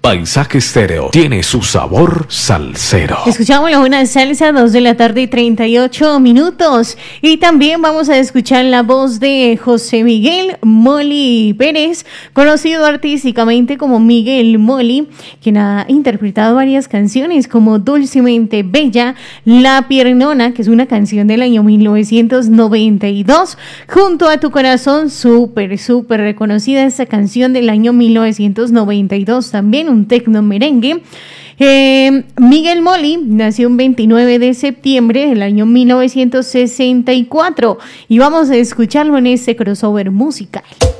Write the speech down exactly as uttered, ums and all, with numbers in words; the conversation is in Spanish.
Paisaje Estéreo tiene su sabor salsero. Escuchamos la buena salsa, dos de la tarde y treinta y ocho minutos. Y también vamos a escuchar la voz de José Miguel Molly Pérez, conocido artísticamente como Miguel Molly, quien ha interpretado varias canciones como Dulcemente Bella, La Piernona, que es una canción del año mil novecientos noventa y dos, Junto a tu Corazón, súper, súper reconocida esta canción del año mil novecientos noventa y dos, también un tecno merengue. Eh, Miguel Molly nació un veintinueve de septiembre del año mil novecientos sesenta y cuatro y vamos a escucharlo en este crossover musical.